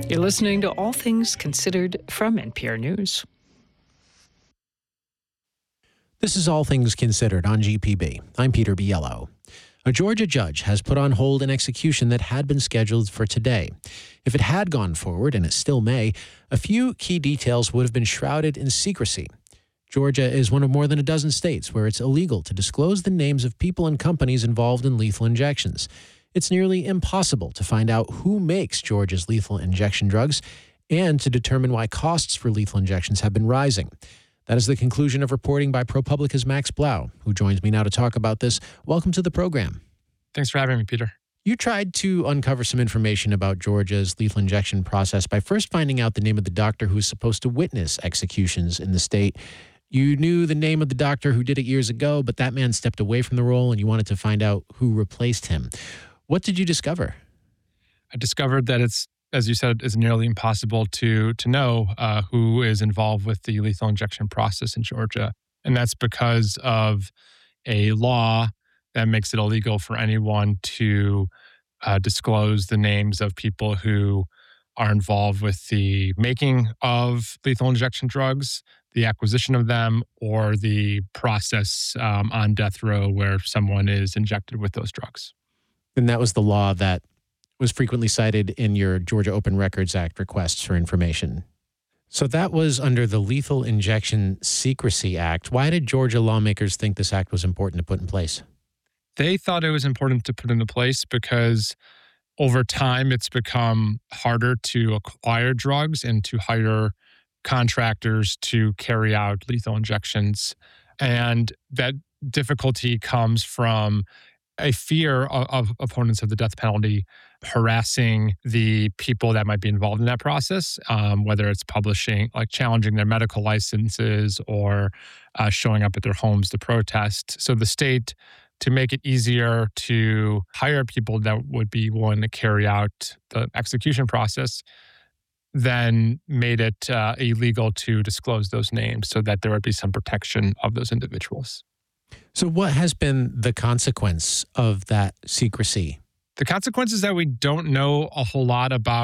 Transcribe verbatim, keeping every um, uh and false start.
You're listening to All Things Considered from N P R News. This is All Things Considered on G P B. I'm Peter Biello. A Georgia judge has put on hold an execution that had been scheduled for today. If it had gone forward, and it still may, a few key details would have been shrouded in secrecy. Georgia is one of more than a dozen states where it's illegal to disclose the names of people and companies involved in lethal injections. It's nearly impossible to find out who makes Georgia's lethal injection drugs and to determine why costs for lethal injections have been rising. That is the conclusion of reporting by ProPublica's Max Blau, who joins me now to talk about this. Welcome to the program. Thanks for having me, Peter. You tried to uncover some information about Georgia's lethal injection process by first finding out the name of the doctor who was supposed to witness executions in the state. You knew the name of the doctor who did it years ago, but that man stepped away from the role and you wanted to find out who replaced him. What did you discover? I discovered that it's, as you said, it's nearly impossible to to know uh, who is involved with the lethal injection process in Georgia. And that's because of a law that makes it illegal for anyone to uh, disclose the names of people who are involved with the making of lethal injection drugs, the acquisition of them, or the process um, on death row where someone is injected with those drugs. And that was the law that was frequently cited in your Georgia Open Records Act requests for information. So that was under the Lethal Injection Secrecy Act. Why did Georgia lawmakers think this act was important to put in place? They thought it was important to put into place because over time it's become harder to acquire drugs and to hire contractors to carry out lethal injections. And that difficulty comes from a fear of, of opponents of the death penalty harassing the people that might be involved in that process, um, whether it's publishing, like challenging their medical licenses or uh, showing up at their homes to protest. So the state, to make it easier to hire people that would be willing to carry out the execution process, then made it uh, illegal to disclose those names so that there would be some protection of those individuals. So what has been the consequence of that secrecy? The consequence is that we don't know a whole lot about